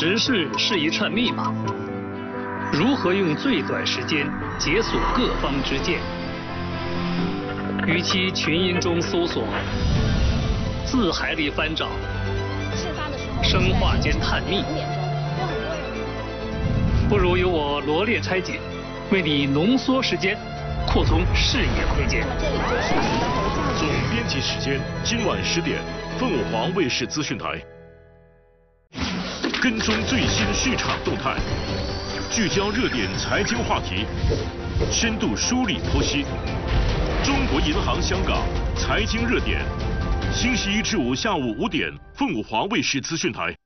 时事是一串密码，如何用最短时间解锁各方之见？与其群音中搜索，字海里翻找，生化间探秘，不如由我罗列拆解，为你浓缩时间，扩充视野空间。 总编辑时间，今晚10点，凤凰卫视资讯台。跟踪最新市场动态，聚焦热点财经话题，深度梳理剖析。中国银行香港财经热点，星期一至五下午5点，凤凰卫视资讯台。